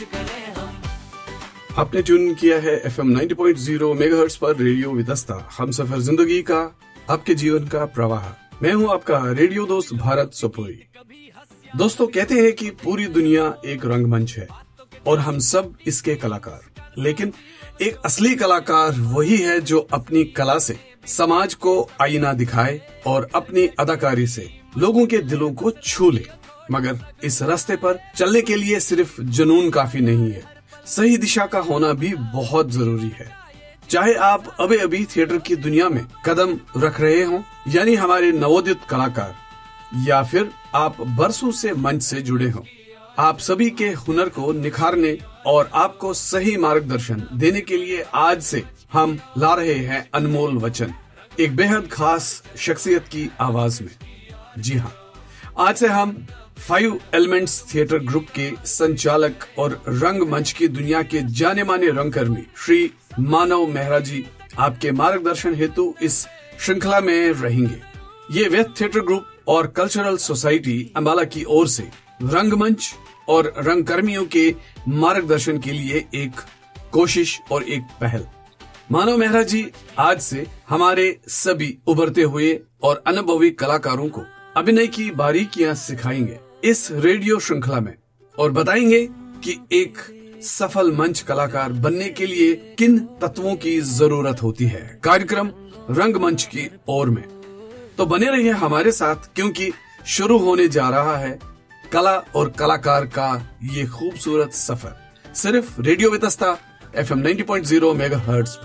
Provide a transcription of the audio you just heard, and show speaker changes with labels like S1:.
S1: करें हम।
S2: आपने ट्यून किया है FM 90.0 मेगाहर्ट्ज पर रेडियो विदस्ता, हम सफर जिंदगी का, आपके जीवन का प्रवाह। मैं हूं आपका रेडियो दोस्त भारत सोपोई। दोस्तों, कहते हैं कि पूरी दुनिया एक रंगमंच है और हम सब इसके कलाकार। लेकिन एक असली कलाकार वही है जो अपनी कला से समाज को आईना दिखाए और अपनी अदाकारी से लोगों के दिलों को छू ले। मगर इस रास्ते पर चलने के लिए सिर्फ जुनून काफी नहीं है, सही दिशा का होना भी बहुत जरूरी है। चाहे आप अभी थिएटर की दुनिया में कदम रख रहे हों, यानी हमारे नवोदित कलाकार, या फिर आप बरसों से मंच से जुड़े हों, आप सभी के हुनर को निखारने और आपको सही मार्गदर्शन देने के लिए आज से हम ला रहे हैं अनमोल वचन, एक बेहद खास शख्सियत की आवाज में। जी हाँ, आज से हम 5 एलिमेंट्स थिएटर ग्रुप के संचालक और रंगमंच की दुनिया के जाने माने रंगकर्मी श्री मानव मेहरा जी आपके मार्गदर्शन हेतु इस श्रृंखला में रहेंगे। ये व्यस्त थिएटर ग्रुप और कल्चरल सोसाइटी अंबाला की ओर से रंगमंच और रंगकर्मियों के मार्गदर्शन के लिए एक कोशिश और एक पहल। मानव मेहरा जी आज से हमारे सभी उभरते हुए और अनुभवी कलाकारों को अभिनय की बारीकियां सिखाएंगे इस रेडियो श्रृंखला में और बताएंगे कि एक सफल मंच कलाकार बनने के लिए किन तत्वों की जरूरत होती है। कार्यक्रम रंगमंच की ओर में तो बने रहिए हमारे साथ, क्योंकि शुरू होने जा रहा है कला और कलाकार का ये खूबसूरत सफर, सिर्फ रेडियो विदस्ता FM 90.0 मेगाहर्ट्ज।